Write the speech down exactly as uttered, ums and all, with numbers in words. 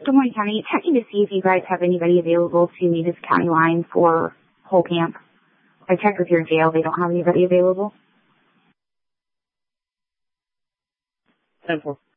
Good morning, County. Checking to see if you guys have anybody available to meet this county line for whole camp. I checked with your jail. They don't have anybody available. ten four.